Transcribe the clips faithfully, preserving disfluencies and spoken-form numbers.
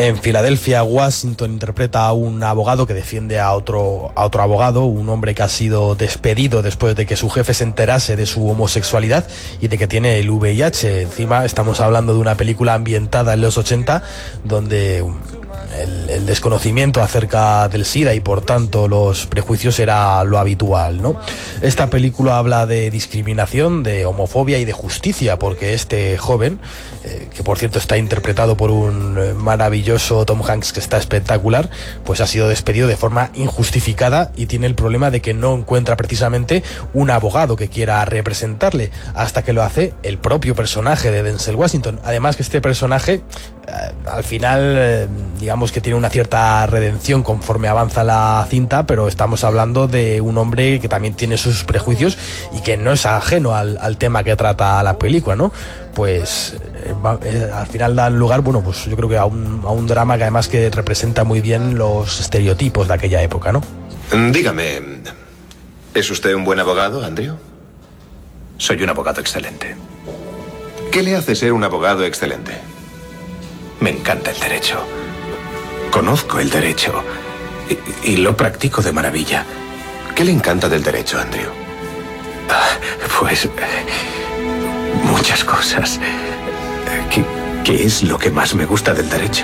En Filadelfia, Washington interpreta a un abogado que defiende a otro, a otro abogado, un hombre que ha sido despedido después de que su jefe se enterase de su homosexualidad y de que tiene el V I H. Encima estamos hablando de una película ambientada en los ochenta, donde el, el desconocimiento acerca del SIDA y por tanto los prejuicios era lo habitual, ¿no? Esta película habla de discriminación, de homofobia y de justicia, porque este joven, eh, que por cierto está interpretado por un eh, maravilloso Tom Hanks que está espectacular, pues ha sido despedido de forma injustificada y tiene el problema de que no encuentra precisamente un abogado que quiera representarle, hasta que lo hace el propio personaje de Denzel Washington. Además que este personaje eh, al final eh, digamos que tiene una cierta redención conforme avanza la cinta, pero estamos hablando de un hombre que también tiene sus prejuicios y que no es ajeno al, al tema que trata la película, ¿no? Pues eh, va, eh, al final dan lugar, bueno, pues yo creo que a un, a un drama que además que representa muy bien los estereotipos de aquella época, ¿no? Dígame, ¿es usted un buen abogado, Andrew? Soy un abogado excelente. ¿Qué le hace ser un abogado excelente? Me encanta el derecho. Conozco el derecho y, y lo practico de maravilla. ¿Qué le encanta del derecho, Andrew? Ah, pues... muchas cosas. ¿Qué, ¿Qué es lo que más me gusta del derecho?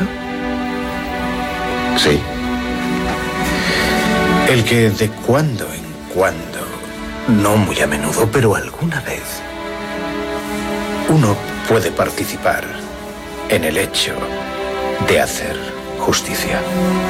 Sí. El que de cuando en cuando, no muy a menudo, pero alguna vez, uno puede participar en el hecho de hacer justicia.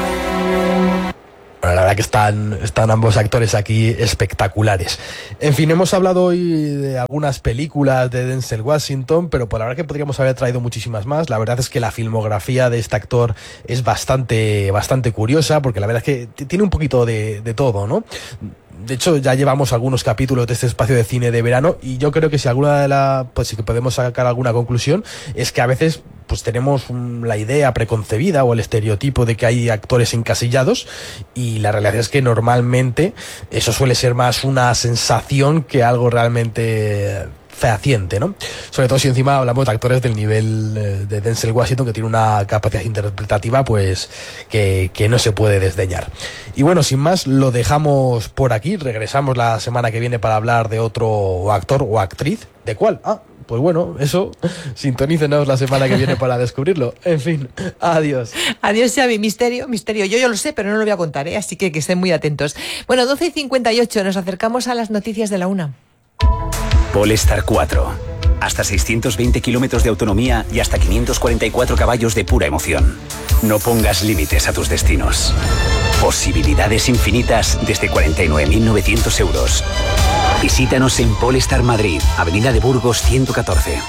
La verdad que están, están ambos actores aquí espectaculares. En fin, hemos hablado hoy de algunas películas de Denzel Washington, pero por la verdad que podríamos haber traído muchísimas más. La verdad es que la filmografía de este actor es bastante, bastante curiosa, porque la verdad es que tiene un poquito de, de todo, ¿no? De hecho, ya llevamos algunos capítulos de este espacio de cine de verano y yo creo que si alguna de las, pues sí que podemos sacar alguna conclusión, es que a veces pues tenemos un, la idea preconcebida o el estereotipo de que hay actores encasillados, y la realidad es que normalmente eso suele ser más una sensación que algo realmente fehaciente, ¿no? Sobre todo si encima hablamos de actores del nivel de Denzel Washington, que tiene una capacidad interpretativa pues que, que no se puede desdeñar. Y bueno, sin más, lo dejamos por aquí. Regresamos la semana que viene para hablar de otro actor o actriz. ¿De cuál? Ah, pues bueno, eso, sintonícenos la semana que viene para descubrirlo. En fin, adiós. Adiós, Xavi. Misterio, misterio. Yo ya lo sé, pero no lo voy a contar, ¿eh? Así que que estén muy atentos. Bueno, doce y cincuenta y ocho, nos acercamos a las noticias de la una. Polestar cuatro. Hasta seiscientos veinte kilómetros de autonomía y hasta quinientos cuarenta y cuatro caballos de pura emoción. No pongas límites a tus destinos. Posibilidades infinitas desde cuarenta y nueve mil novecientos euros. Visítanos en Polestar Madrid, Avenida de Burgos ciento catorce.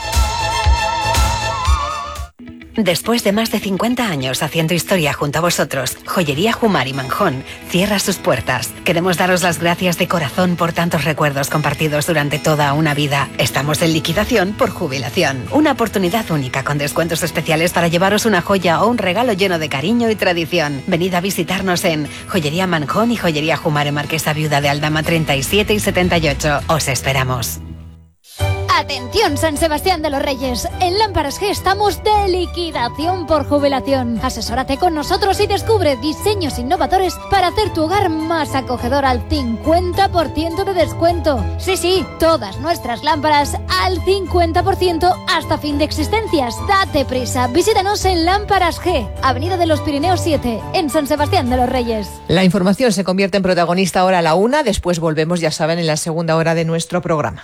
Después de más de cincuenta años haciendo historia junto a vosotros, Joyería Jumar y Manjón cierra sus puertas. Queremos daros las gracias de corazón por tantos recuerdos compartidos durante toda una vida. Estamos en liquidación por jubilación. Una oportunidad única con descuentos especiales para llevaros una joya o un regalo lleno de cariño y tradición. Venid a visitarnos en Joyería Manjón y Joyería Jumar en Marquesa Viuda de Aldama treinta y siete y setenta y ocho. Os esperamos. Atención, San Sebastián de los Reyes. En Lámparas G estamos de liquidación por jubilación. Asesórate con nosotros y descubre diseños innovadores para hacer tu hogar más acogedor al cincuenta por ciento de descuento. Sí, sí, todas nuestras lámparas al cincuenta por ciento hasta fin de existencias. Date prisa, visítanos en Lámparas G, Avenida de los Pirineos siete, en San Sebastián de los Reyes. La información se convierte en protagonista ahora a la una, después volvemos, ya saben, en la segunda hora de nuestro programa.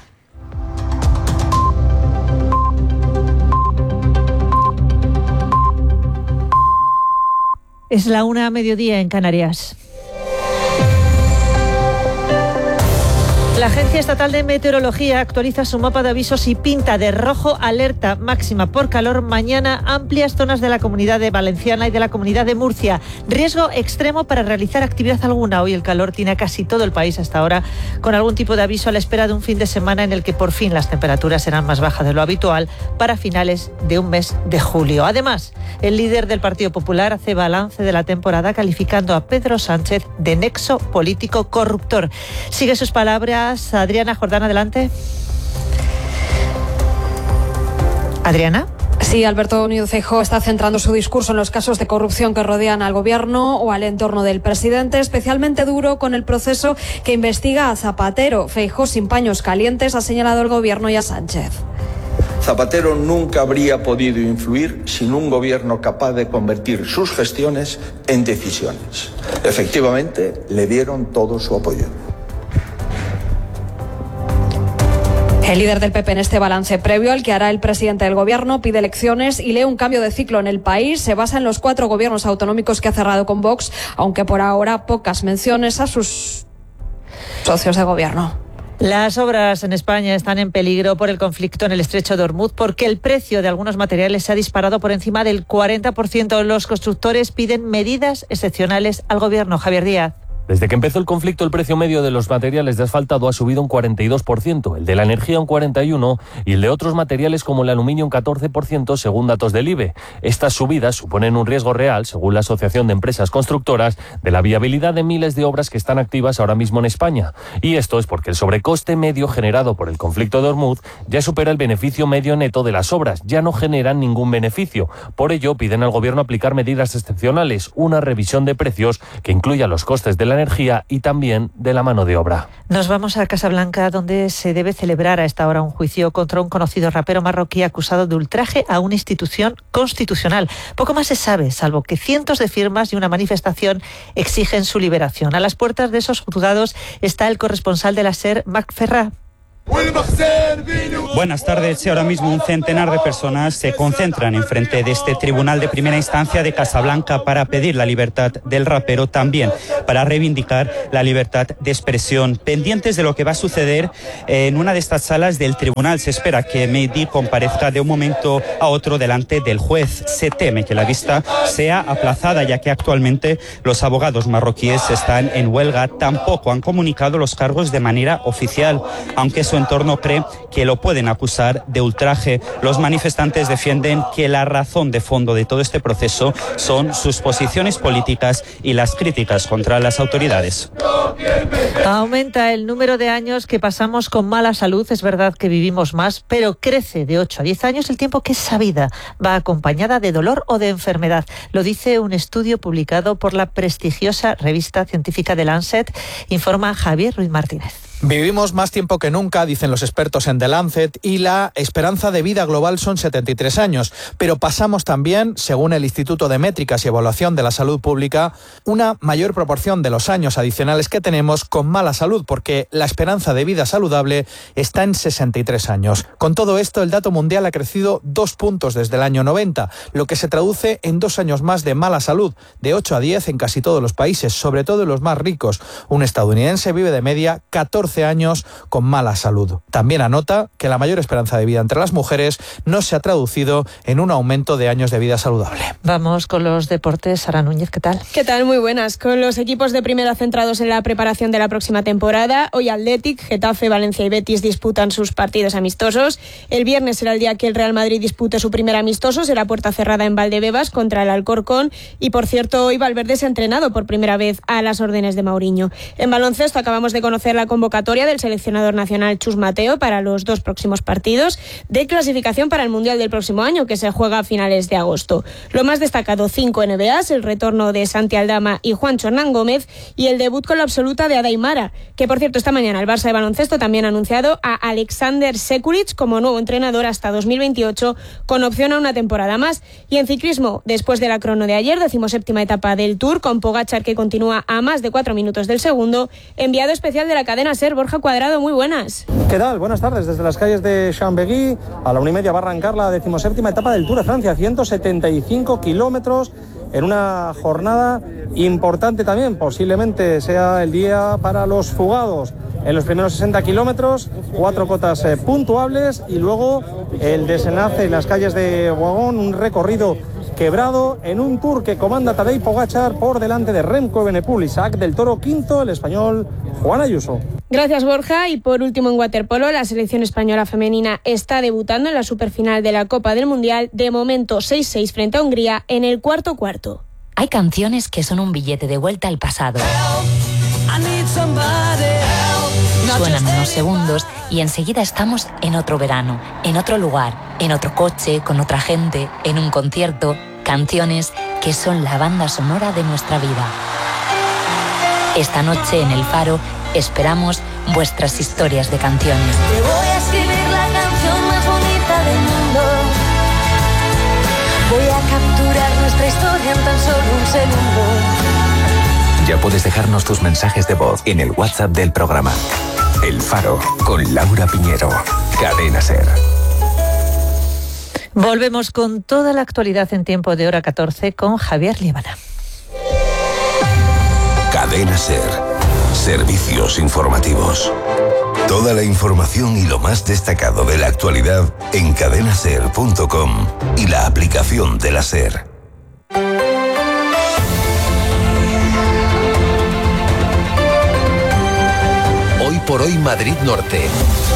Es la una a mediodía en Canarias. La Agencia Estatal de Meteorología actualiza su mapa de avisos y pinta de rojo alerta máxima por calor mañana amplias zonas de la Comunidad de Valenciana y de la Comunidad de Murcia. Riesgo extremo para realizar actividad alguna. Hoy el calor tiene a casi todo el país hasta ahora, con algún tipo de aviso a la espera de un fin de semana en el que por fin las temperaturas serán más bajas de lo habitual para finales de un mes de julio. Además, el líder del Partido Popular hace balance de la temporada calificando a Pedro Sánchez de nexo político corruptor. Sigue sus palabras Adriana Jordán, adelante. Adriana. Sí, Alberto Núñez Feijóo está centrando su discurso en los casos de corrupción que rodean al gobierno o al entorno del presidente, especialmente duro con el proceso que investiga a Zapatero. Feijóo, sin paños calientes, ha señalado al gobierno y a Sánchez. Zapatero nunca habría podido influir sin un gobierno capaz de convertir sus gestiones en decisiones. Efectivamente, le dieron todo su apoyo. El líder del P P en este balance previo al que hará el presidente del gobierno pide elecciones y lee un cambio de ciclo en el país. Se basa en los cuatro gobiernos autonómicos que ha cerrado con Vox, aunque por ahora pocas menciones a sus socios de gobierno. Las obras en España están en peligro por el conflicto en el estrecho de Hormuz porque el precio de algunos materiales se ha disparado por encima del cuarenta por ciento. Los constructores piden medidas excepcionales al gobierno. Javier Díaz. Desde que empezó el conflicto, el precio medio de los materiales de asfaltado ha subido un cuarenta y dos por ciento, el de la energía un cuarenta y uno por ciento y el de otros materiales como el aluminio un catorce por ciento, según datos del I B E. Estas subidas suponen un riesgo real, según la Asociación de Empresas Constructoras, de la viabilidad de miles de obras que están activas ahora mismo en España. Y esto es porque el sobrecoste medio generado por el conflicto de Hormuz ya supera el beneficio medio neto de las obras, ya no generan ningún beneficio. Por ello, piden al Gobierno aplicar medidas excepcionales, una revisión de precios que incluya los costes de la energía y también de la mano de obra. Nos vamos a Casablanca, donde se debe celebrar a esta hora un juicio contra un conocido rapero marroquí acusado de ultraje a una institución constitucional. Poco más se sabe, salvo que cientos de firmas y una manifestación exigen su liberación. A las puertas de esos juzgados está el corresponsal de la SER, Marc Ferrà. Buenas tardes. Ahora mismo un centenar de personas se concentran enfrente de este tribunal de primera instancia de Casablanca para pedir la libertad del rapero, también para reivindicar la libertad de expresión. Pendientes de lo que va a suceder en una de estas salas del tribunal, se espera que Mehdi comparezca de un momento a otro delante del juez. Se teme que la vista sea aplazada, ya que actualmente los abogados marroquíes están en huelga. Tampoco han comunicado los cargos de manera oficial, aunque su entorno cree que lo pueden acusar de ultraje. Los manifestantes defienden que la razón de fondo de todo este proceso son sus posiciones políticas y las críticas contra las autoridades. Aumenta el número de años que pasamos con mala salud. Es verdad que vivimos más, pero crece de ocho a diez años el tiempo que esa vida va acompañada de dolor o de enfermedad. Lo dice un estudio publicado por la prestigiosa revista científica The Lancet, informa Javier Ruiz Martínez. Vivimos más tiempo que nunca, dicen los expertos en The Lancet, y la esperanza de vida global son setenta y tres años. Pero pasamos también, según el Instituto de Métricas y Evaluación de la Salud Pública, una mayor proporción de los años adicionales que tenemos con mala salud, porque la esperanza de vida saludable está en sesenta y tres años. Con todo esto, el dato mundial ha crecido dos puntos desde el año noventa, lo que se traduce en dos años más de mala salud, de ocho a diez en casi todos los países, sobre todo en los más ricos. Un estadounidense vive de media catorce años con mala salud. También anota que la mayor esperanza de vida entre las mujeres no se ha traducido en un aumento de años de vida saludable. Vamos con los deportes. Sara Núñez, ¿qué tal? ¿Qué tal? Muy buenas. Con los equipos de primera centrados en la preparación de la próxima temporada, hoy Athletic, Getafe, Valencia y Betis disputan sus partidos amistosos. El viernes será el día que el Real Madrid dispute su primer amistoso, será puerta cerrada en Valdebebas contra el Alcorcón. Y por cierto, hoy Valverde se ha entrenado por primera vez a las órdenes de Mourinho. En baloncesto acabamos de conocer la convocatoria del seleccionador nacional Chus Mateo para los dos próximos partidos de clasificación para el Mundial del próximo año, que se juega a finales de agosto. Lo más destacado, cinco N B As, el retorno de Santi Aldama y Juancho Hernán Gómez y el debut con la absoluta de Ada Aimara, que por cierto esta mañana el Barça de baloncesto también ha anunciado a Alexander Sekulic como nuevo entrenador hasta dos mil veintiocho, con opción a una temporada más. Y en ciclismo, después de la crono de ayer, decimoséptima etapa del Tour, con Pogačar que continúa a más de cuatro minutos del segundo, enviado especial de la cadena SER, Borja Cuadrado, muy buenas. ¿Qué tal? Buenas tardes. Desde las calles de Chambéry a la una y media va a arrancar la decimoséptima etapa del Tour de Francia, ciento setenta y cinco kilómetros en una jornada importante también. Posiblemente sea el día para los fugados. En los primeros sesenta kilómetros, cuatro cotas eh, puntuables y luego el desenlace en las calles de Guagón, un recorrido quebrado en un Tour que comanda Tadej Pogačar por delante de Remco Evenepoel, Isaac del Toro quinto, el español Juan Ayuso. Gracias, Borja. Y por último, en waterpolo, la selección española femenina está debutando en la superfinal de la Copa del Mundial, de momento seis seis frente a Hungría en el cuarto cuarto. Hay canciones que son un billete de vuelta al pasado. Suenan unos segundos y enseguida estamos en otro verano, en otro lugar, en otro coche, con otra gente, en un concierto, canciones que son la banda sonora de nuestra vida. Esta noche en El Faro esperamos vuestras historias de canciones. Te voy a escribir la canción más bonita del mundo. Voy a capturar nuestra historia en tan solo un segundo. Ya puedes dejarnos tus mensajes de voz en el WhatsApp del programa. El Faro, con Laura Piñero. Cadena SER. Volvemos con toda la actualidad en tiempo de hora catorce con Javier Líbana. Cadena SER. Servicios informativos. Toda la información y lo más destacado de la actualidad en cadena ser punto com y la aplicación de la SER. Hoy por hoy Madrid Norte.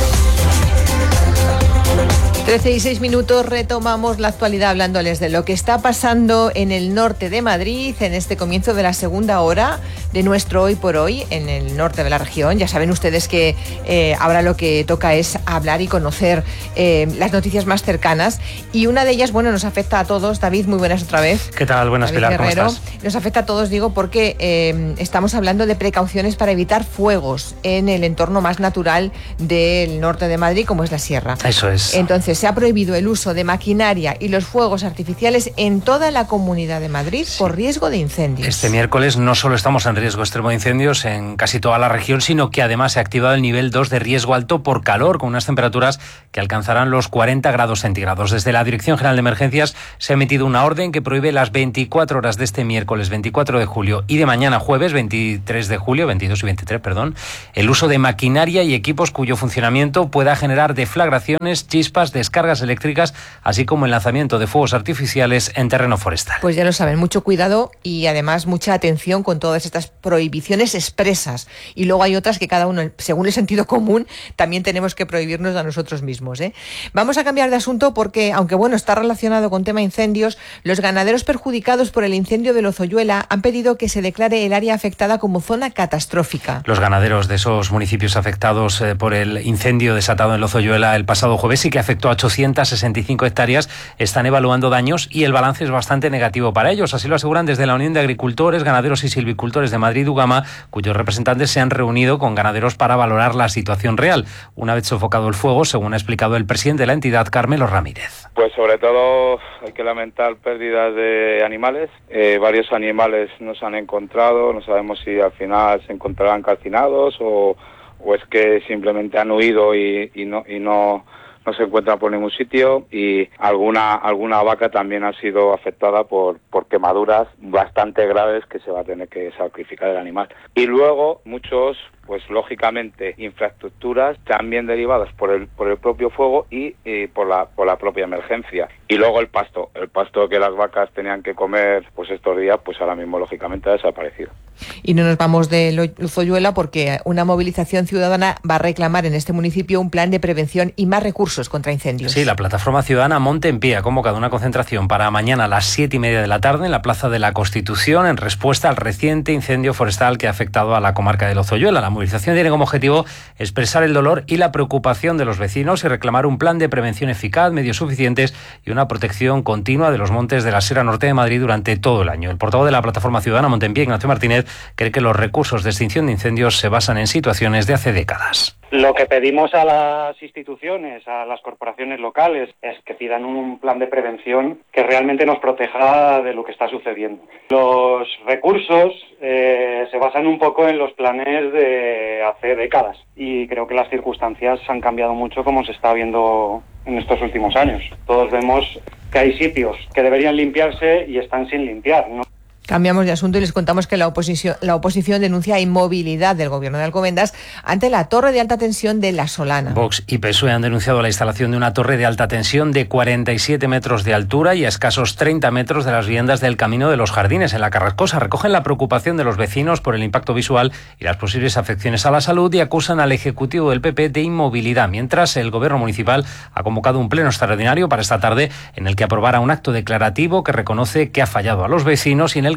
trece y seis minutos, retomamos la actualidad hablándoles de lo que está pasando en el norte de Madrid en este comienzo de la segunda hora de nuestro Hoy por Hoy en el norte de la región. Ya saben ustedes que eh, ahora lo que toca es hablar y conocer eh, las noticias más cercanas y una de ellas, bueno, nos afecta a todos. David, muy buenas otra vez. ¿Qué tal? Buenas, David Pilar, Guerrero. ¿Cómo estás? Nos afecta a todos, digo, porque eh, estamos hablando de precauciones para evitar fuegos en el entorno más natural del norte de Madrid, como es la sierra. Eso es. Entonces, se ha prohibido el uso de maquinaria y los fuegos artificiales en toda la Comunidad de Madrid sí. por riesgo de incendios. Este miércoles no solo estamos en riesgo extremo de incendios en casi toda la región, sino que además se ha activado el nivel dos de riesgo alto por calor, con unas temperaturas que alcanzarán los cuarenta grados centígrados. Desde la Dirección General de Emergencias se ha emitido una orden que prohíbe las veinticuatro horas de este miércoles veinticuatro de julio y de mañana jueves veintitrés de julio, veintidós y veintitrés, perdón, el uso de maquinaria y equipos cuyo funcionamiento pueda generar deflagraciones, chispas, descargas eléctricas, así como el lanzamiento de fuegos artificiales en terreno forestal. Pues ya lo saben, mucho cuidado y además mucha atención con todas estas prohibiciones expresas. Y luego hay otras que cada uno, según el sentido común, también tenemos que prohibirnos a nosotros mismos, ¿eh? Vamos a cambiar de asunto porque, aunque bueno, está relacionado con tema incendios, los ganaderos perjudicados por el incendio de Lozoyuela han pedido que se declare el área afectada como zona catastrófica. Los ganaderos de esos municipios afectados eh, por el incendio desatado en Lozoyuela el pasado jueves y que afectó a ochocientas sesenta y cinco hectáreas están evaluando daños y el balance es bastante negativo para ellos. Así lo aseguran desde la Unión de Agricultores, Ganaderos y Silvicultores de Madrid, UGAMA, cuyos representantes se han reunido con ganaderos para valorar la situación real. Una vez sofocado el fuego, según ha explicado el presidente de la entidad, Carmelo Ramírez. Pues sobre todo hay que lamentar pérdidas de animales. Eh, varios animales no se han encontrado, no sabemos si al final se encontrarán calcinados o, o es que simplemente han huido y, y no... Y no no se encuentra por ningún sitio y alguna alguna vaca también ha sido afectada por, por quemaduras bastante graves que se va a tener que sacrificar el animal. Y luego muchos, pues lógicamente, infraestructuras también derivadas por el por el propio fuego y, y por la por la propia emergencia. Y luego el pasto, el pasto que las vacas tenían que comer pues estos días, pues ahora mismo lógicamente ha desaparecido. Y no nos vamos de Lozoyuela porque una movilización ciudadana va a reclamar en este municipio un plan de prevención y más recursos contra incendios. Sí, la plataforma ciudadana Monte en Pie ha convocado una concentración para mañana a las siete y media de la tarde en la Plaza de la Constitución en respuesta al reciente incendio forestal que ha afectado a la comarca de Lozoyuela. La movilización tiene como objetivo expresar el dolor y la preocupación de los vecinos y reclamar un plan de prevención eficaz, medios suficientes y una protección continua de los montes de la Sierra Norte de Madrid durante todo el año. El portavoz de la plataforma ciudadana Monte en Pie, Ignacio Martínez, cree que los recursos de extinción de incendios se basan en situaciones de hace décadas. Lo que pedimos a las instituciones, a las corporaciones locales, es que pidan un plan de prevención que realmente nos proteja de lo que está sucediendo. Los recursos eh, se basan un poco en los planes de hace décadas y creo que las circunstancias han cambiado mucho como se está viendo en estos últimos años. Todos vemos que hay sitios que deberían limpiarse y están sin limpiar, ¿no? Cambiamos de asunto y les contamos que la oposición, la oposición denuncia inmovilidad del gobierno de Alcobendas ante la torre de alta tensión de La Solana. Vox y P S O E han denunciado la instalación de una torre de alta tensión de cuarenta y siete metros de altura y a escasos treinta metros de las viviendas del Camino de los Jardines en la Carrascosa. Recogen la preocupación de los vecinos por el impacto visual y las posibles afecciones a la salud y acusan al Ejecutivo del P P de inmovilidad, mientras el gobierno municipal ha convocado un pleno extraordinario para esta tarde en el que aprobará un acto declarativo que reconoce que ha fallado a los vecinos y en el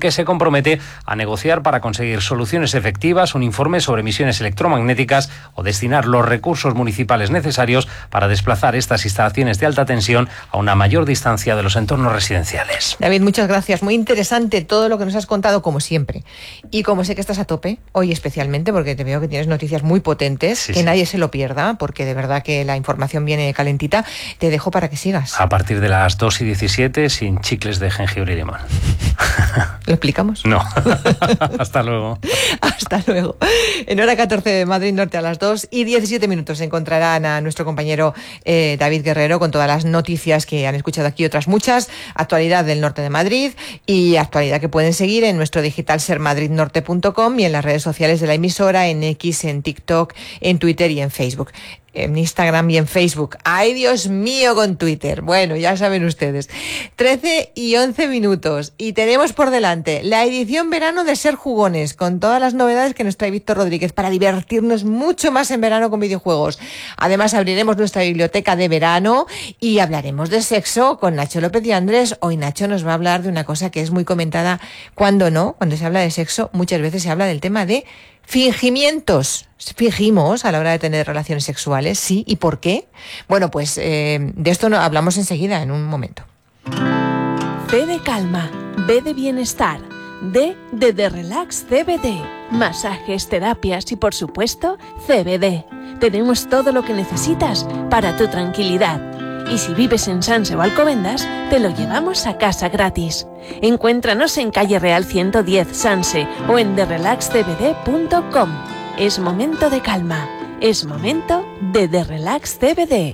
que se compromete a negociar para conseguir soluciones efectivas, un informe sobre emisiones electromagnéticas o destinar los recursos municipales necesarios para desplazar estas instalaciones de alta tensión a una mayor distancia de los entornos residenciales. David, muchas gracias. Muy interesante todo lo que nos has contado, como siempre. Y como sé que estás a tope, hoy especialmente, porque te veo que tienes noticias muy potentes, sí, que sí. nadie se lo pierda, porque de verdad que la información viene calentita, te dejo para que sigas. A partir de las dos y diecisiete, sin chicles de jengibre y limón. ¿Lo explicamos? No. Hasta luego. Hasta luego. En hora catorce de Madrid Norte a las dos y diecisiete minutos encontrarán a nuestro compañero eh, David Guerrero con todas las noticias que han escuchado aquí, otras muchas, actualidad del norte de Madrid y actualidad que pueden seguir en nuestro digital ser madrid norte punto com y en las redes sociales de la emisora, en X, en TikTok, en Twitter y en Facebook. En Instagram y en Facebook. ¡Ay, Dios mío, con Twitter! Bueno, ya saben ustedes. trece y once minutos. Y tenemos por delante la edición verano de Ser Jugones, con todas las novedades que nos trae Víctor Rodríguez para divertirnos mucho más en verano con videojuegos. Además, abriremos nuestra biblioteca de verano y hablaremos de sexo con Nacho López y Andrés. Hoy Nacho nos va a hablar de una cosa que es muy comentada. Cuando no, cuando se habla de sexo, muchas veces se habla del tema de fingimientos. Fingimos a la hora de tener relaciones sexuales, ¿sí? ¿Y por qué? Bueno, pues eh, de esto no, hablamos enseguida, en un momento. C de calma, B de bienestar, D de The Relax C B D, masajes, terapias y por supuesto C B D. Tenemos todo lo que necesitas para tu tranquilidad. Y si vives en Sanse o Alcobendas, te lo llevamos a casa gratis. Encuéntranos en Calle Real ciento diez Sanse o en the relax c b d punto com. Es momento de calma. Es momento de The Relax C B D.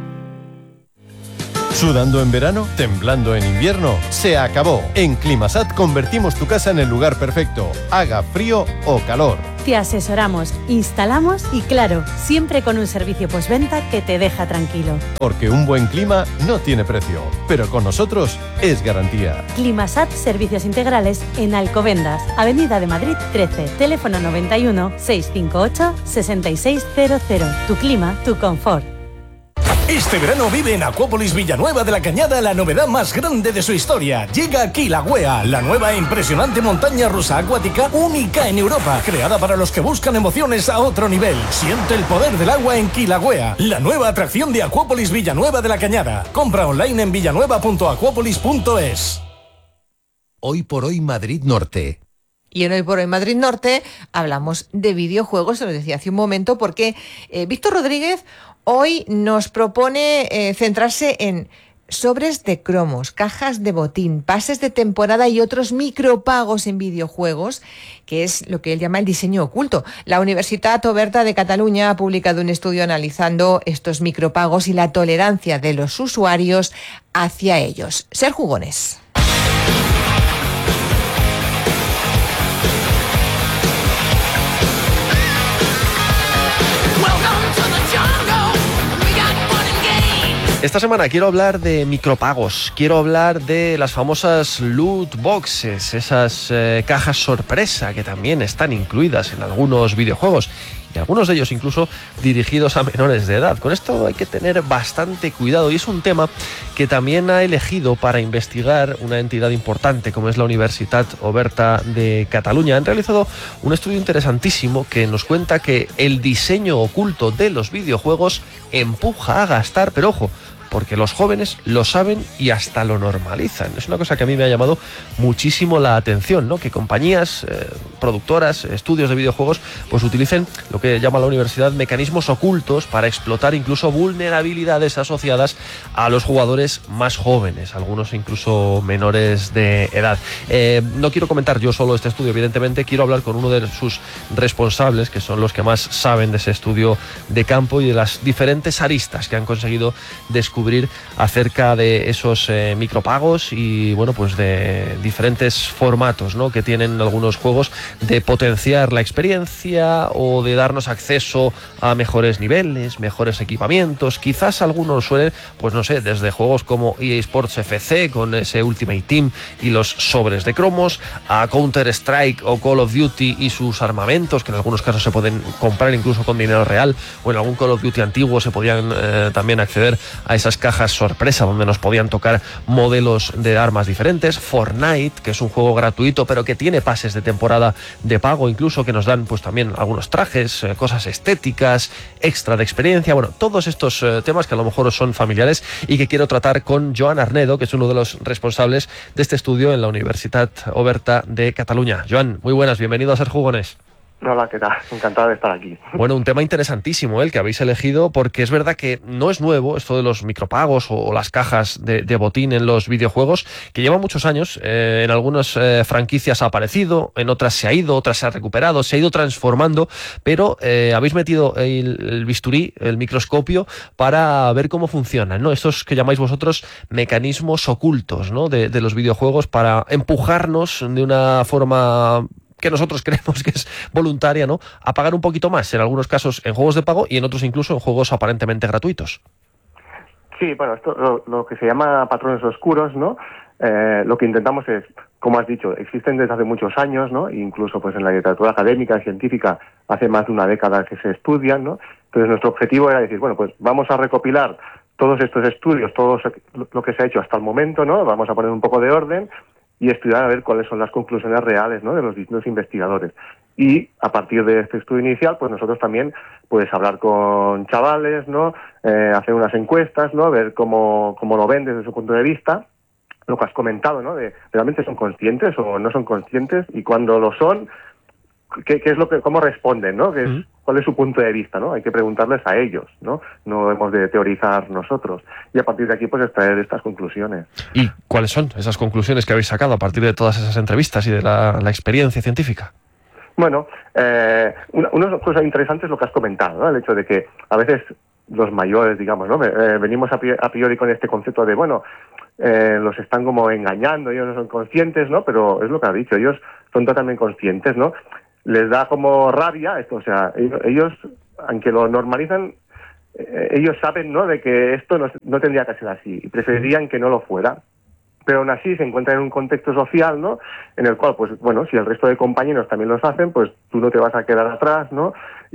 ¿Sudando en verano? ¿Temblando en invierno? ¡Se acabó! En Climasat convertimos tu casa en el lugar perfecto, haga frío o calor. Te asesoramos, instalamos y claro, siempre con un servicio postventa que te deja tranquilo. Porque un buen clima no tiene precio, pero con nosotros es garantía. Climasat Servicios Integrales en Alcobendas, Avenida de Madrid trece, teléfono noventa y uno, seiscientos cincuenta y ocho, sesenta y seis cero cero. Tu clima, tu confort. Este verano vive en Acuópolis Villanueva de la Cañada la novedad más grande de su historia. Llega Kilauea, la nueva e impresionante montaña rusa acuática única en Europa, creada para los que buscan emociones a otro nivel. Siente el poder del agua en Kilauea, la nueva atracción de Acuópolis Villanueva de la Cañada. Compra online en villanueva punto acuópolis punto es. Hoy por hoy Madrid Norte. Y en Hoy por Hoy Madrid Norte hablamos de videojuegos, se lo decía hace un momento, porque eh, Víctor Rodríguez hoy nos propone eh, centrarse en sobres de cromos, cajas de botín, pases de temporada y otros micropagos en videojuegos, que es lo que él llama el diseño oculto. La Universitat Oberta de Cataluña ha publicado un estudio analizando estos micropagos y la tolerancia de los usuarios hacia ellos. Ser jugones. Esta semana quiero hablar de micropagos, quiero hablar de las famosas loot boxes, esas eh, cajas sorpresa que también están incluidas en algunos videojuegos y algunos de ellos incluso dirigidos a menores de edad. Con esto hay que tener bastante cuidado y es un tema que también ha elegido para investigar una entidad importante como es la Universitat Oberta de Cataluña. Han realizado un estudio interesantísimo que nos cuenta que el diseño oculto de los videojuegos empuja a gastar, pero ojo, porque los jóvenes lo saben y hasta lo normalizan. Es una cosa que a mí me ha llamado muchísimo la atención, ¿no? Que compañías, eh, productoras, estudios de videojuegos, pues utilicen lo que llama la universidad mecanismos ocultos para explotar incluso vulnerabilidades asociadas a los jugadores más jóvenes, algunos incluso menores de edad. Eh, no quiero comentar yo solo este estudio, evidentemente quiero hablar con uno de sus responsables, que son los que más saben de ese estudio de campo y de las diferentes aristas que han conseguido descubrir acerca de esos eh, micropagos y bueno, pues de diferentes formatos, ¿no?, que tienen algunos juegos de potenciar la experiencia o de darnos acceso a mejores niveles, mejores equipamientos. Quizás algunos suelen, pues no sé, desde juegos como E A Sports F C con ese Ultimate Team y los sobres de cromos, a Counter Strike o Call of Duty y sus armamentos, que en algunos casos se pueden comprar incluso con dinero real, o en algún Call of Duty antiguo se podían eh, también acceder a esas esas cajas sorpresa donde nos podían tocar modelos de armas diferentes, Fortnite, que es un juego gratuito pero que tiene pases de temporada de pago, incluso que nos dan pues también algunos trajes, eh, cosas estéticas, extra de experiencia, bueno, todos estos eh, temas que a lo mejor os son familiares y que quiero tratar con Joan Arnedo, que es uno de los responsables de este estudio en la Universitat Oberta de Cataluña. Joan, muy buenas, bienvenido a Ser Jugones. Hola, ¿qué tal? Encantado de estar aquí. Bueno, un tema interesantísimo, ¿eh? El que habéis elegido, porque es verdad que no es nuevo esto de los micropagos o, o las cajas de, de botín en los videojuegos, que lleva muchos años. Eh, en algunas eh, franquicias ha aparecido, en otras se ha ido, otras se ha recuperado, se ha ido transformando, pero eh, habéis metido el, el bisturí, el microscopio, para ver cómo funcionan, ¿no? Estos que llamáis vosotros mecanismos ocultos, ¿no? de, de los videojuegos para empujarnos de una forma que nosotros creemos que es voluntaria, ¿no?, a pagar un poquito más, en algunos casos en juegos de pago y en otros incluso en juegos aparentemente gratuitos. Sí, bueno, esto lo, lo que se llama patrones oscuros, ¿no? Eh, lo que intentamos es, como has dicho, existen desde hace muchos años, ¿no? Incluso pues en la literatura académica y científica hace más de una década que se estudian, ¿no? Entonces nuestro objetivo era decir, bueno, pues vamos a recopilar todos estos estudios, todo lo que se ha hecho hasta el momento, ¿no? Vamos a poner un poco de orden y estudiar a ver cuáles son las conclusiones reales, ¿no?, de los distintos investigadores. Y a partir de este estudio inicial, pues nosotros también, pues hablar con chavales, ¿no?, eh, hacer unas encuestas, ¿no?, ver cómo, cómo lo ven desde su punto de vista, lo que has comentado, ¿no?, de realmente son conscientes o no son conscientes, y cuando lo son, ¿qué, qué es lo que, cómo responden, ¿no?, ¿Qué es, uh-huh. cuál es su punto de vista, ¿no? Hay que preguntarles a ellos, ¿no? No hemos de teorizar nosotros. Y a partir de aquí, pues extraer estas conclusiones. ¿Y cuáles son esas conclusiones que habéis sacado a partir de todas esas entrevistas y de la, la experiencia científica? Bueno, eh, una, una cosa interesante es lo que has comentado, ¿no? El hecho de que a veces los mayores, digamos, ¿no?, eh, venimos a priori con este concepto de, bueno, eh, los están como engañando, ellos no son conscientes, ¿no? Pero es lo que ha dicho, ellos son totalmente conscientes, ¿no? Les da como rabia esto, o sea, ellos, aunque lo normalizan, eh, ellos saben, ¿no?, de que esto no, no tendría que ser así y preferirían que no lo fuera. Pero aún así se encuentran en un contexto social, ¿no?, en el cual, pues bueno, si el resto de compañeros también los hacen, pues tú no te vas a quedar atrás, ¿no?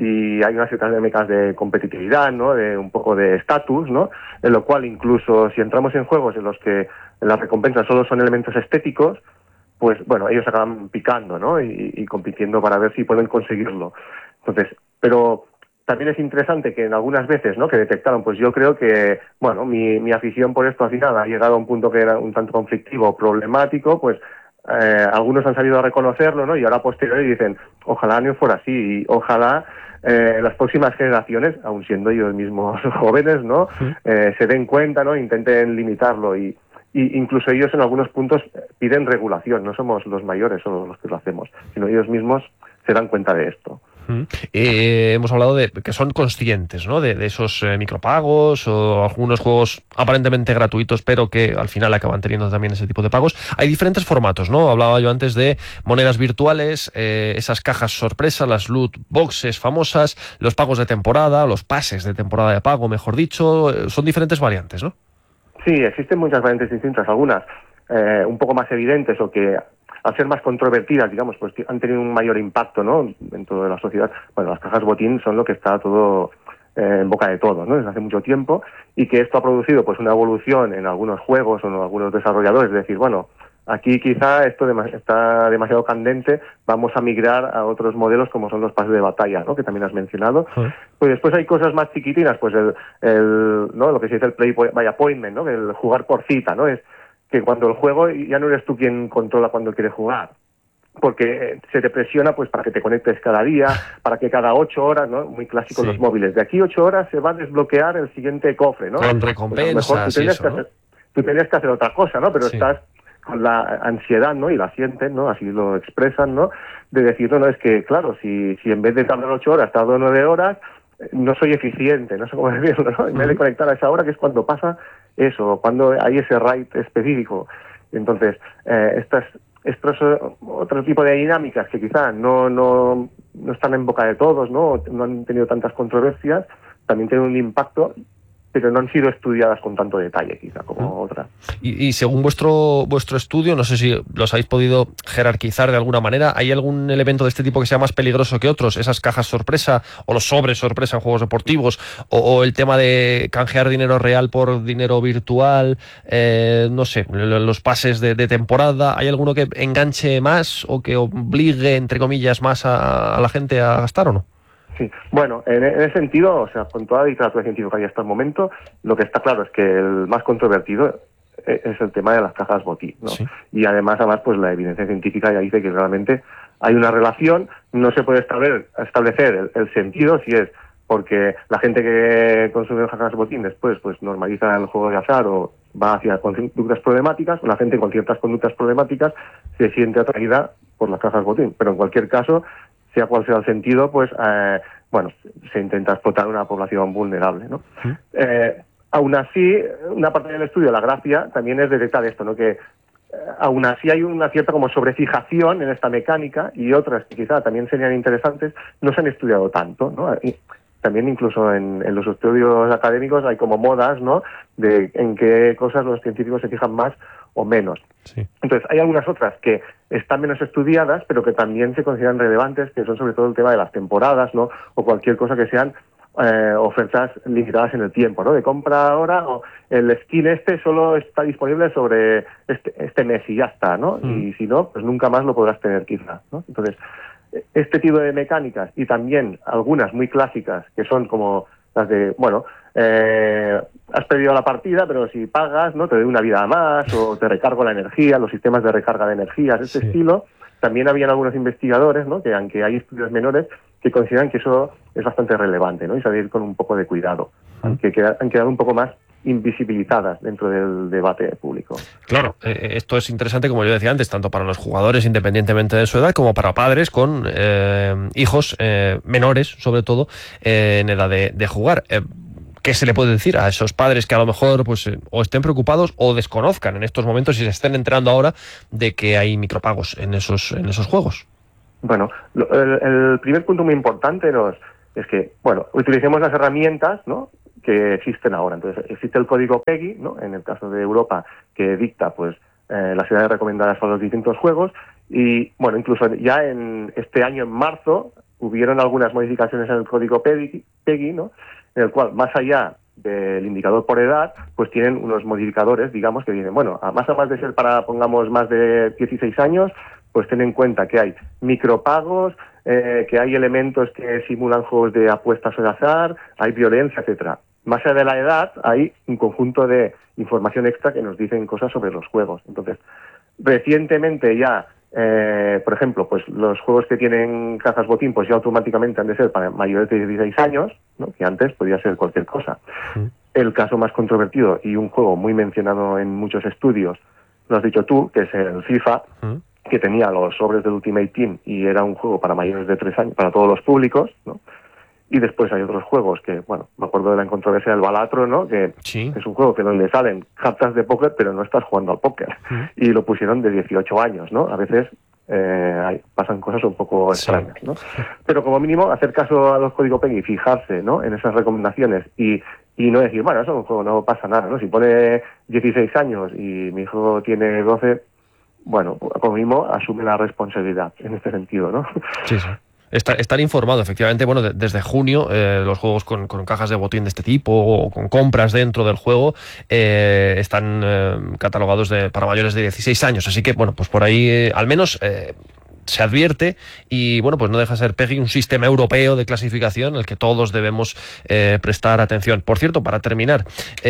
Y hay unas ciertas dinámicas de competitividad, ¿no?, de un poco de estatus, ¿no?, en lo cual incluso si entramos en juegos en los que las recompensas solo son elementos estéticos, pues bueno, ellos acaban picando, ¿no?, y, y compitiendo para ver si pueden conseguirlo. Entonces, pero también es interesante que en algunas veces, ¿no?, que detectaron, pues yo creo que, bueno, mi, mi afición por esto al final ha llegado a un punto que era un tanto conflictivo, problemático, pues eh, algunos han sabido reconocerlo, ¿no?, y ahora posteriori dicen, ojalá no fuera así, y ojalá eh, las próximas generaciones, aun siendo ellos mismos jóvenes, ¿no?, eh, se den cuenta, ¿no?, intenten limitarlo y Y incluso ellos en algunos puntos piden regulación, no somos los mayores solo los que lo hacemos, sino ellos mismos se dan cuenta de esto. Uh-huh. Eh, hemos hablado de que son conscientes, ¿no?, de, de esos eh, micropagos o algunos juegos aparentemente gratuitos, pero que al final acaban teniendo también ese tipo de pagos. Hay diferentes formatos, ¿no? Hablaba yo antes de monedas virtuales, eh, esas cajas sorpresa, las loot boxes famosas, los pagos de temporada, los pases de temporada de pago, mejor dicho, eh, son diferentes variantes, ¿no? Sí, existen muchas variantes distintas, algunas eh, un poco más evidentes o que al ser más controvertidas, digamos, pues han tenido un mayor impacto, ¿no?, dentro de la sociedad. Bueno, las cajas botín son lo que está todo eh, en boca de todos, ¿no?, desde hace mucho tiempo, y que esto ha producido pues una evolución en algunos juegos o en algunos desarrolladores, es decir, bueno, aquí quizá esto dem- está demasiado candente, vamos a migrar a otros modelos como son los pases de batalla, ¿no?, que también has mencionado. Sí. Pues después hay cosas más chiquitinas, pues el, el ¿no?, lo que se dice el play by appointment, ¿no?, el jugar por cita, ¿no?, es que cuando el juego ya no eres tú quien controla cuando quieres jugar, porque se te presiona pues para que te conectes cada día, para que cada ocho horas, ¿no?, muy clásico sí. Los móviles, de aquí ocho horas se va a desbloquear el siguiente cofre, ¿no? Con recompensas, pues a lo mejor tú tienes, eso, que ¿no? hacer, tú tienes que hacer otra cosa, ¿no? Pero sí. Estás con la ansiedad, ¿no?, y la sienten, ¿no?, así lo expresan, ¿no?, de decir, no, no, es que, claro, si, si en vez de tardar ocho horas, tardo nueve horas, no soy eficient, no sé cómo decirlo, ¿no? En vez de conectar a esa hora, que es cuando pasa eso, cuando hay ese RAID específico. Entonces, eh, estas, estos otro tipo de dinámicas que quizá no, no, no están en boca de todos, ¿no?, no han tenido tantas controversias, también tienen un impacto pero no han sido estudiadas con tanto detalle, quizá, como mm. otras. Y, y según vuestro vuestro estudio, no sé si los habéis podido jerarquizar de alguna manera, ¿hay algún elemento de este tipo que sea más peligroso que otros? Esas cajas sorpresa o los sobres sorpresa en juegos deportivos, o, o el tema de canjear dinero real por dinero virtual, eh, no sé, los pases de, de temporada, ¿hay alguno que enganche más o que obligue, entre comillas, más a, a la gente a gastar o no? Sí, bueno, en, en ese sentido, o sea, con toda la literatura científica que hay hasta el momento, lo que está claro es que el más controvertido es el tema de las cajas botín, ¿no? Sí. Y además, además, pues la evidencia científica ya dice que realmente hay una relación, no se puede establecer, establecer el, el sentido si es porque la gente que consume cajas botín después pues normaliza el juego de azar o va hacia conductas problemáticas, o la gente con ciertas conductas problemáticas se siente atraída por las cajas botín, pero en cualquier caso, sea cual sea el sentido, pues, eh, bueno, se intenta explotar una población vulnerable, ¿no? ¿Sí? Eh, aún así, una parte del estudio, la gracia, también es detectar esto, ¿no? Que eh, aún así hay una cierta como sobrefijación en esta mecánica y otras que quizá también serían interesantes, no se han estudiado tanto, ¿no? Y también incluso en, en los estudios académicos hay como modas, ¿no? De en qué cosas los científicos se fijan más o menos. Sí. Entonces, hay algunas otras que están menos estudiadas, pero que también se consideran relevantes, que son sobre todo el tema de las temporadas, ¿no? O cualquier cosa que sean eh, ofertas limitadas en el tiempo, ¿no? De compra ahora, o el skin este solo está disponible sobre este, este mes y ya está, ¿no? Mm. Y si no, pues nunca más lo podrás tener quizá, ¿no? Entonces, este tipo de mecánicas y también algunas muy clásicas, que son como las de, bueno, eh, has perdido la partida, pero si pagas, ¿no? Te doy una vida más, o te recargo la energía, los sistemas de recarga de energías, este sí. estilo. También habían algunos investigadores, ¿no? Que aunque hay estudios menores, que consideran que eso es bastante relevante, ¿no? Y salir con un poco de cuidado, aunque queda, han quedado un poco más invisibilizadas dentro del debate público. Claro, eh, esto es interesante, como yo decía antes, tanto para los jugadores independientemente de su edad, como para padres con eh, hijos eh, menores, sobre todo, eh, en edad de, de jugar. Eh, ¿Qué se le puede decir a esos padres que a lo mejor pues eh, o estén preocupados o desconozcan en estos momentos y se estén enterando ahora de que hay micropagos en esos, en esos juegos? Bueno, lo, el, el primer punto muy importante nos, es que, bueno, utilicemos las herramientas, ¿no?, que existen ahora. Entonces, existe el código PEGI, ¿no?, en el caso de Europa, que dicta pues eh, las edades recomendadas para los distintos juegos, y bueno, incluso ya en este año, en marzo, hubieron algunas modificaciones en el código PEGI, PEGI, ¿no?, en el cual, más allá del indicador por edad, pues tienen unos modificadores, digamos, que dicen, bueno, a más a más de ser para, pongamos, más de dieciséis años, pues ten en cuenta que hay micropagos, eh, que hay elementos que simulan juegos de apuestas o de azar, hay violencia, etcétera. Más allá de la edad, hay un conjunto de información extra que nos dicen cosas sobre los juegos. Entonces, recientemente ya, eh, por ejemplo, pues los juegos que tienen cajas botín, pues ya automáticamente han de ser para mayores de dieciséis años, ¿no?, que antes podía ser cualquier cosa. Sí. El caso más controvertido y un juego muy mencionado en muchos estudios, lo has dicho tú, que es el FIFA, sí, que tenía los sobres del Ultimate Team y era un juego para mayores de tres años, para todos los públicos, ¿no? Y después hay otros juegos que, bueno, me acuerdo de la controversia del Balatro, ¿no?, que sí, es un juego que donde salen cartas de póker, pero no estás jugando al póker. Sí. Y lo pusieron de dieciocho años, ¿no? A veces eh, hay, pasan cosas un poco extrañas, ¿no? Pero como mínimo, hacer caso a los códigos PEGI y fijarse, ¿no?, en esas recomendaciones y, y no decir, bueno, eso es un juego, no pasa nada, ¿no? Si pone dieciséis años y mi hijo tiene doce, bueno, como mínimo asume la responsabilidad en este sentido, ¿no? Sí, sí. Estar, estar informado, efectivamente, bueno, de, desde junio eh, los juegos con, con cajas de botín de este tipo o con compras dentro del juego eh, están eh, catalogados de, para mayores de dieciséis años, así que, bueno, pues por ahí eh, al menos eh, se advierte y, bueno, pues no deja de ser PEGI un sistema europeo de clasificación al que todos debemos eh, prestar atención. Por cierto, para terminar,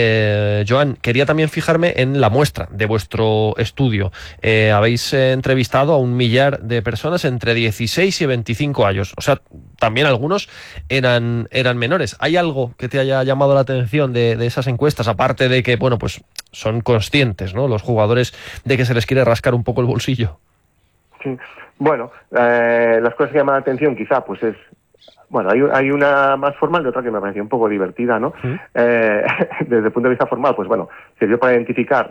eh, Joan, quería también fijarme en la muestra de vuestro estudio. Eh, habéis eh, entrevistado a un millar de personas entre dieciséis y veinticinco años, o sea, también algunos eran, eran menores. ¿Hay algo que te haya llamado la atención de, de esas encuestas, aparte de que, bueno, pues son conscientes, ¿no?, los jugadores, de que se les quiere rascar un poco el bolsillo? Sí. Bueno, eh, las cosas que llaman la atención quizá pues es, bueno, hay, hay una más formal y otra que me pareció un poco divertida, ¿no? ¿Sí? Eh, desde el punto de vista formal, pues bueno, sirvió para identificar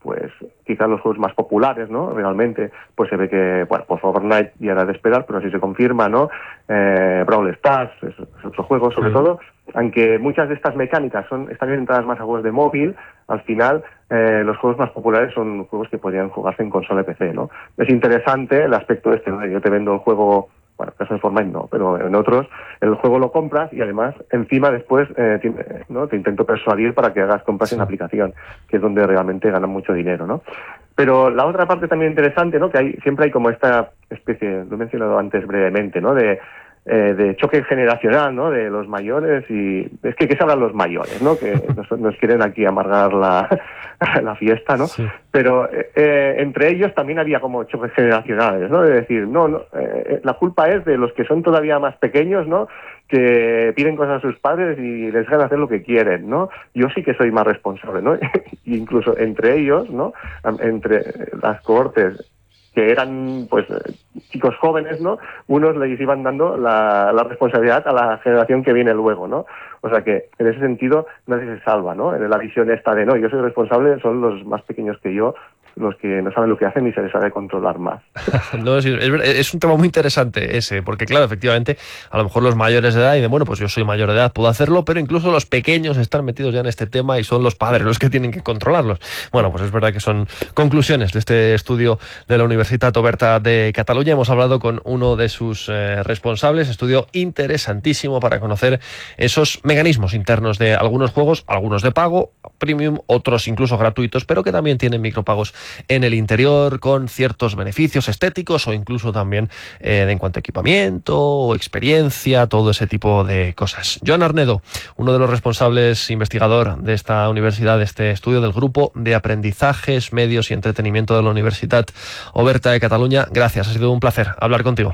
pues quizás los juegos más populares, ¿no? Realmente, pues se ve que, bueno, pues Fortnite ya era de esperar, pero así se confirma, ¿no? Eh, Brawl Stars es, es otro juego, sobre sí. todo, aunque muchas de estas mecánicas son están orientadas más a juegos de móvil, al final eh, los juegos más populares son juegos que podrían jugarse en consola y P C, ¿no? Es interesante el aspecto este, ¿no? Yo te vendo el juego, bueno, en caso de Fortnite no, pero en otros, el juego lo compras y además encima después eh, te, ¿no? te intento persuadir para que hagas compras en la aplicación, que es donde realmente ganan mucho dinero, ¿no? Pero la otra parte también interesante, ¿no? Que hay siempre hay como esta especie, lo he mencionado antes brevemente, ¿no? De Eh, de choque generacional, ¿no? De los mayores y es que qué sabrán los mayores, ¿no? Que nos, nos quieren aquí amargar la, la fiesta, ¿no? Sí. Pero eh, entre ellos también había como choques generacionales, ¿no? De decir, no, no eh, la culpa es de los que son todavía más pequeños, ¿no? Que piden cosas a sus padres y les dejan hacer lo que quieren, ¿no? Yo sí que soy más responsable, ¿no? Incluso entre ellos, ¿no? Entre las cohortes que eran pues chicos jóvenes, ¿no? Unos les iban dando la, la responsabilidad a la generación que viene luego, ¿no? O sea que en ese sentido nadie se salva, ¿no? En la visión esta de no, yo soy responsable, son los más pequeños que yo los que no saben lo que hacen y se les sabe controlar más. No, es, es un tema muy interesante ese, porque claro, efectivamente, a lo mejor los mayores de edad dicen, bueno, pues yo soy mayor de edad, puedo hacerlo, pero incluso los pequeños están metidos ya en este tema y son los padres los que tienen que controlarlos. Bueno, pues es verdad que son conclusiones de este estudio de la Universitat Oberta de Cataluña. Hemos hablado con uno de sus eh, responsables, estudio interesantísimo para conocer esos mecanismos internos de algunos juegos, algunos de pago, premium, otros incluso gratuitos, pero que también tienen micropagos en el interior con ciertos beneficios estéticos o incluso también eh, en cuanto a equipamiento o experiencia, todo ese tipo de cosas. Joan Arnedo, uno de los responsables investigador de esta universidad, de este estudio del grupo de aprendizajes, medios y entretenimiento de la Universitat Oberta de Cataluña. Gracias, ha sido un placer hablar contigo.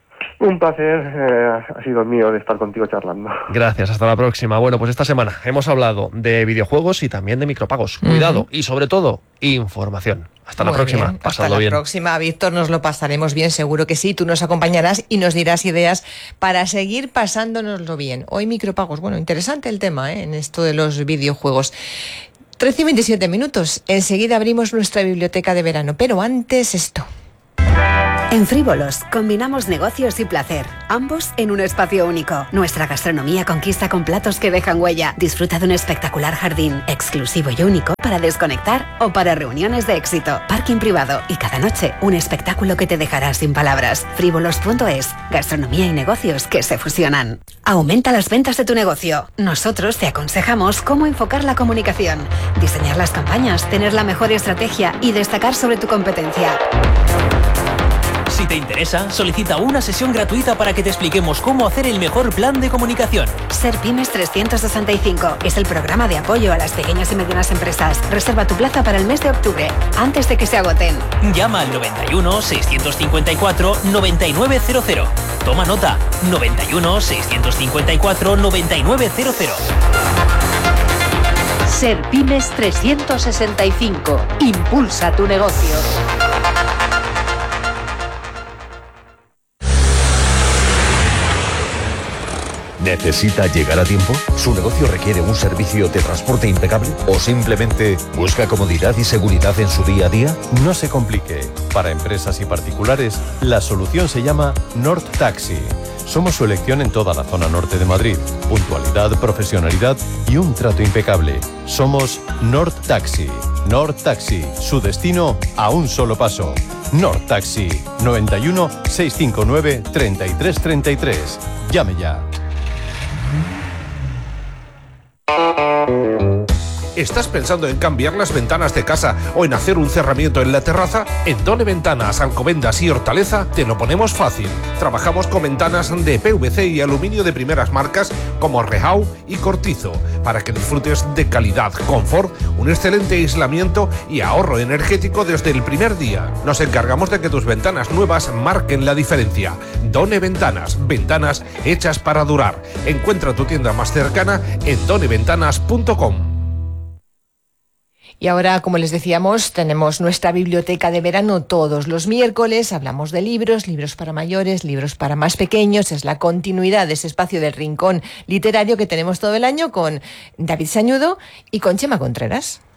Un placer, eh, ha sido mío de estar contigo charlando. Gracias, hasta la próxima. Bueno, pues esta semana hemos hablado de videojuegos y también de micropagos. Cuidado, uh-huh. y sobre todo, información. Hasta Muy la próxima. Bien. Hasta la bien. próxima, Víctor, nos lo pasaremos bien, seguro que sí. Tú nos acompañarás y nos dirás ideas para seguir pasándonoslo bien. Hoy micropagos, bueno, interesante el tema, ¿eh? En esto de los videojuegos. trece y veintisiete minutos. Enseguida abrimos nuestra biblioteca de verano, pero antes esto. En Frívolos combinamos negocios y placer, ambos en un espacio único. Nuestra gastronomía conquista con platos que dejan huella. Disfruta de un espectacular jardín, exclusivo y único para desconectar o para reuniones de éxito. Parking privado y cada noche un espectáculo que te dejará sin palabras. Frívolos punto es, gastronomía y negocios que se fusionan. Aumenta las ventas de tu negocio. Nosotros te aconsejamos cómo enfocar la comunicación, diseñar las campañas, tener la mejor estrategia y destacar sobre tu competencia. Si te interesa, solicita una sesión gratuita para que te expliquemos cómo hacer el mejor plan de comunicación. SERPymes trescientos sesenta y cinco es el programa de apoyo a las pequeñas y medianas empresas. Reserva tu plaza para el mes de octubre, antes de que se agoten. Llama al noventa y uno, seiscientos cincuenta y cuatro, noventa y nueve cero cero. Toma nota, noventa y uno, seiscientos cincuenta y cuatro, noventa y nueve cero cero. SERPymes trescientos sesenta y cinco. Impulsa tu negocio. ¿Necesita llegar a tiempo? ¿Su negocio requiere un servicio de transporte impecable? ¿O simplemente busca comodidad y seguridad en su día a día? No se complique. Para empresas y particulares, la solución se llama Nord Taxi. Somos su elección en toda la zona norte de Madrid. Puntualidad, profesionalidad y un trato impecable. Somos Nord Taxi. Nord Taxi, su destino a un solo paso. Nord Taxi, noventa y uno, seiscientos cincuenta y nueve, treinta y tres treinta y tres. Llame ya. ¿Estás pensando en cambiar las ventanas de casa o en hacer un cerramiento en la terraza? En Done Ventanas, Alcobendas y Hortaleza te lo ponemos fácil. Trabajamos con ventanas de P V C y aluminio de primeras marcas como Rehau y Cortizo para que disfrutes de calidad, confort, un excelente aislamiento y ahorro energético desde el primer día. Nos encargamos de que tus ventanas nuevas marquen la diferencia. Done Ventanas, ventanas hechas para durar. Encuentra tu tienda más cercana en done ventanas punto com. Y ahora, como les decíamos, tenemos nuestra biblioteca de verano todos los miércoles. Hablamos de libros, libros para mayores, libros para más pequeños. Es la continuidad de ese espacio del rincón literario que tenemos todo el año con David Sañudo y con Chema Contreras.